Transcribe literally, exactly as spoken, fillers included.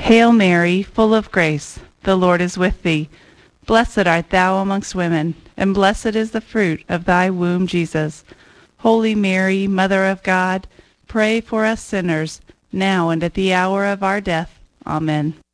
Hail Mary, full of grace, the Lord is with thee. Blessed art thou amongst women, and blessed is the fruit of thy womb, Jesus. Holy Mary, Mother of God, pray for us sinners, now and at the hour of our death. Amen.